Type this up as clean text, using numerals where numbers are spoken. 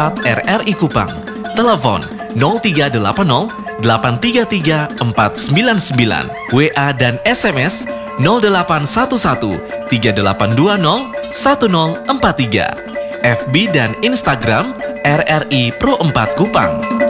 WhatsApp RRI Kupang. Telepon 0380 833 499. WA dan SMS 0811 3820 1043. FB dan Instagram RRI Pro 4 Kupang.